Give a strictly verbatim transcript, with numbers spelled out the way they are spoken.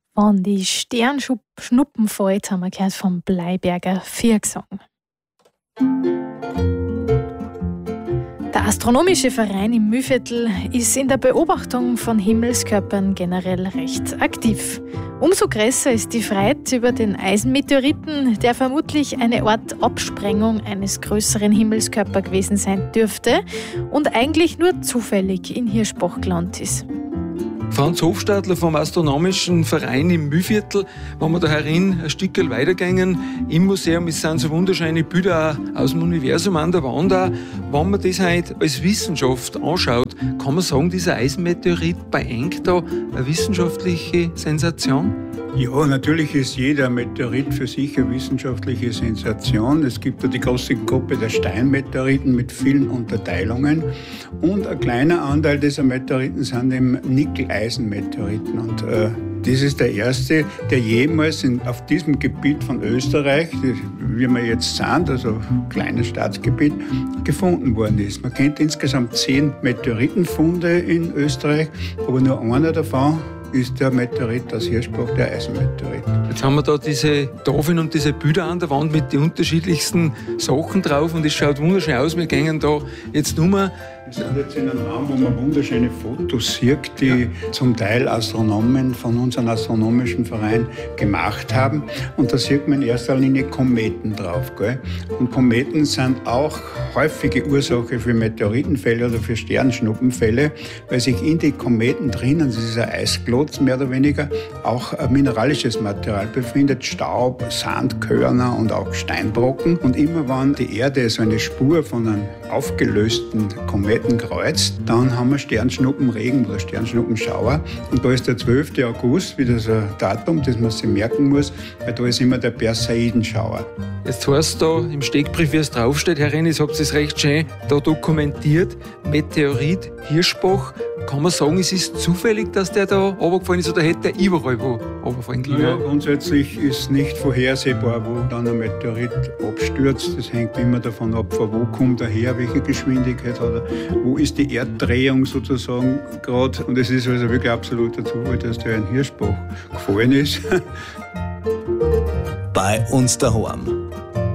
Wenn die Sternschnuppen fällt, haben wir gehört vom Bleiberger Viergesang. Der Astronomische Verein im Mühlviertel ist in der Beobachtung von Himmelskörpern generell recht aktiv. Umso größer ist die Freude über den Eisenmeteoriten, der vermutlich eine Art Absprengung eines größeren Himmelskörpers gewesen sein dürfte und eigentlich nur zufällig in Hirschbach gelandet ist. Franz Hofstadler vom Astronomischen Verein im Mühlviertel, wenn wir da herin ein Stückchen weitergehen, im Museum, es sind so wunderschöne Bilder auch aus dem Universum an der Wand auch. Wenn man das halt als Wissenschaft anschaut, kann man sagen, dieser Eisenmeteorit bei Eng da eine wissenschaftliche Sensation? Ja, natürlich ist jeder Meteorit für sich eine wissenschaftliche Sensation. Es gibt ja die große Gruppe der Steinmeteoriten mit vielen Unterteilungen. Und ein kleiner Anteil dieser Meteoriten sind eben Nickel-Eisen-Meteoriten. Und äh, das ist der erste, der jemals in, auf diesem Gebiet von Österreich, wie wir jetzt sind, also kleines Staatsgebiet, gefunden worden ist. Man kennt insgesamt zehn Meteoritenfunde in Österreich, aber nur einer davon ist der Meteorit aus Hirschbach, der Eisenmeteorit. Jetzt haben wir da diese Tafeln und diese Bilder an der Wand mit den unterschiedlichsten Sachen drauf und es schaut wunderschön aus. Wir gehen da jetzt nur mal. Wir sind jetzt in einem Raum, wo man wunderschöne Fotos sieht, die ja. zum Teil Astronomen von unserem Astronomischen Verein gemacht haben. Und da sieht man in erster Linie Kometen drauf. Gell? Und Kometen sind auch häufige Ursache für Meteoritenfälle oder für Sternschnuppenfälle, weil sich in den Kometen drinnen, das ist ein Eisklotz mehr oder weniger, auch ein mineralisches Material befindet, Staub, Sandkörner und auch Steinbrocken. Und immer wenn die Erde so eine Spur von einem aufgelösten Kometen kreuzt, dann haben wir Sternschnuppenregen oder Sternschnuppenschauer. Und da ist der zwölfte August wieder so ein Datum, das man sich merken muss, weil da ist immer der Perseidenschauer. Jetzt heißt da im Steckbrief, wie es draufsteht, Herr Rennes, habt ihr es recht schön da dokumentiert, Meteorit Hirschbach. Kann man sagen, es ist zufällig, dass der da runtergefallen ist oder hätte der überall wo runterfallen können? Ja, grundsätzlich ist nicht vorhersehbar, wo dann ein Meteorit abstürzt. Das hängt immer davon ab, von wo kommt er her, welche Geschwindigkeit hat er, wo ist die Erddrehung sozusagen gerade. Und es ist also wirklich absoluter Zufall, dass der in Hirschbach gefallen ist. Bei uns daheim.